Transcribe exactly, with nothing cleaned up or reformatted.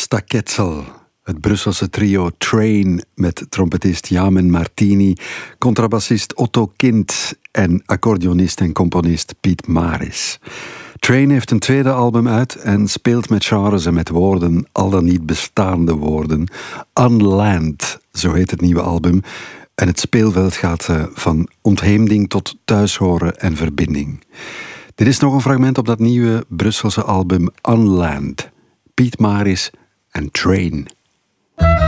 Basta Ketzel. Het Brusselse trio Train met trompetist Yamen Martini, contrabassist Otto Kind en accordeonist en componist Piet Maris. Train heeft een tweede album uit en speelt met genres en met woorden, al dan niet bestaande woorden. Unland, zo heet het nieuwe album. En het speelveld gaat van ontheemding tot thuishoren en verbinding. Dit is nog een fragment op dat nieuwe Brusselse album Unland. Piet Maris en Train.